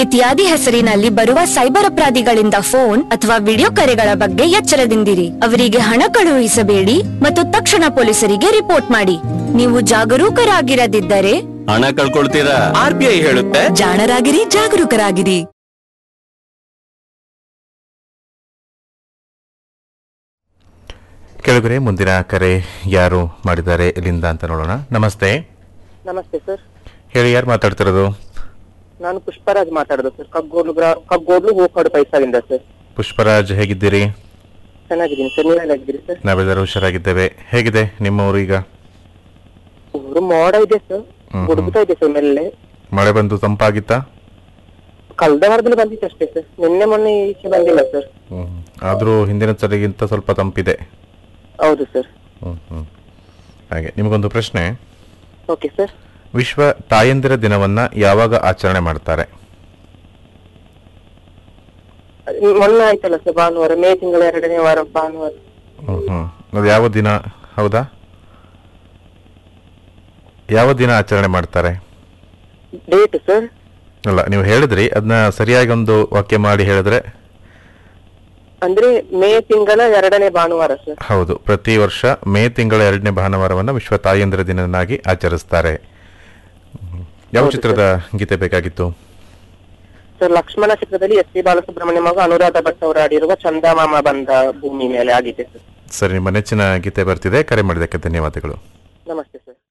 ಇತ್ಯಾದಿ ಹೆಸರಿನಲ್ಲಿ ಬರುವ ಸೈಬರ್ ಅಪರಾಧಿಗಳಿಂದ ಫೋನ್ ಅಥವಾ ವಿಡಿಯೋ ಕರೆಗಳ ಬಗ್ಗೆ ಎಚ್ಚರದಿಂದಿರಿ. ಅವರಿಗೆ ಹಣ ಕಳುಹಿಸಬೇಡಿ ಮತ್ತು ತಕ್ಷಣ ಪೊಲೀಸರಿಗೆ ರಿಪೋರ್ಟ್ ಮಾಡಿ. ನೀವು ಜಾಗರೂಕರಾಗಿರದಿದ್ದರೆ ಹಣ ಕಳ್ಕೊಳ್ತೀರಾ. RBI ಹೇಳುತ್ತೆ, ಜಾಣರಾಗಿರಿ, ಜಾಗರೂಕರಾಗಿರಿ. ಕೆಳಗಡೆ ಮುಂದಿನ ಕರೆ ಯಾರು ಮಾಡಿದ್ದಾರೆ ಎಲ್ಲಿಂದ ಅಂತ ನೋಡೋಣ. ನಮಸ್ತೆ. ನಮಸ್ತೆ ಸರ್. ಹೇಳಿ, ಯಾರು ಮಾತಾಡ್ತಿರೋದು? ನಾನು ಪುಷ್ಪರಾಜ್ ಮಾತಾಡೋದು ಸರ್. ಕಗ್ಗೋಡ್ಲು ಹೂಕಾಡು ಪೈಸಾಗಿಂದ ಸರ್. ಪುಷ್ಪರಾಜ್, ಹೇಗಿದ್ದೀರಿ? ಚೆನ್ನಾಗಿದ್ದೀನಿ ಸರ್. ನೀವು ಹೇಗಿದ್ದೀರಿ ಸರ್? ನಾವೆಲ್ಲರೂ ಹುಷಾರಾಗಿದ್ದೇವೆ. ಹೇಗಿದೆ ನಿಮ್ಮ ಊರು ಈಗ? ಊರು ಮೋಡ ಇದೆ ಸರ್, ಗುಡುಗುತ್ತಾ ಇದೆ ಸರ್. ಮೆಲ್ಲೆ ಮಳೆ ಬಂದು ತಂಪಾಗಿತ್ತಾ? ಕಳೆದ ವಾರದಲ್ಲಿ ಬಂದಿತ್ತು ಅಷ್ಟೇ ಸರ್, ನಿನ್ನೆ ಮೊನ್ನೆ ಈಚೆ ಬಂದಿಲ್ಲ ಸರ್. ಆದ್ರೂ ಹಿಂದಿನ ಸರಿಗಿಂತ ಸ್ವಲ್ಪ ತಂಪಿದೆ. ಹೌದು ಸರ್. ಹಾಗೆ ನಿಮಗೊಂದು ಪ್ರಶ್ನೆ. Okay sir. ವಿಶ್ವ ತಾಯಂದಿರ ದಿನವನ್ನ ಯಾವಾಗ ಆಚರಣೆ ಮಾಡ್ತಾರೆ? ಮೊನ್ನೆ ಆಯ್ತಲ್ಲ ಸರ್, ಭಾನುವಾರ, ಮೇ ತಿಂಗಳ 2ನೇ ವಾರ ಭಾನುವಾರ. ಅದು ಯಾವ ದಿನ? ಹೌದಾ, ಯಾವ ದಿನ ಆಚರಣೆ ಮಾಡ್ತಾರೆ? Date sir? ಅಲ್ಲ, ನೀವು ಹೇಳಿದ್ರಿ, ಅದನ್ನ ಸರಿಯಾಗಿ ಒಂದು ವಾಕ್ಯ ಮಾಡಿ ಹೇಳಿದ್ರೆ. ಅಂದ್ರೆ ಮೇ ತಿಂಗಳ 2ನೇ ಭಾನುವಾರ ಸರ್. ಹೌದು, ಪ್ರತಿ ವರ್ಷ ಮೇ ತಿಂಗಳ 2ನೇ ಭಾನುವಾರವನ್ನ ವಿಶ್ವ ತಾಯಂದಿರ ದಿನವನ್ನಾಗಿ ಆಚರಿಸ್ತಾರೆ. ಯಾವ ಚಿತ್ರದ ಗೀತೆ ಬೇಕಾಗಿತ್ತು ಸರ್? ಲಕ್ಷ್ಮಣ ಚಿತ್ರದಲ್ಲಿ ಎಸ್ ಪಿ ಬಾಲಸುಬ್ರಹ್ಮಣ್ಯಂ ಹಾಗೂ ಅನುರಾಧ ಭಟ್ ಅವರು ಆಡಿರುವ ಚಂದಮಾಮ ಬಂದ ಭೂಮಿ ಮೇಲೆ ಆಗಿದೆ ಸರ್. ಸರಿ, ನಿಮ್ಮ ನೆಚ್ಚಿನ ಗೀತೆ ಬರ್ತಿದೆ. ಕರೆ ಮಾಡಿದ್ದಕ್ಕೆ ಧನ್ಯವಾದಗಳು. ನಮಸ್ತೆ ಸರ್.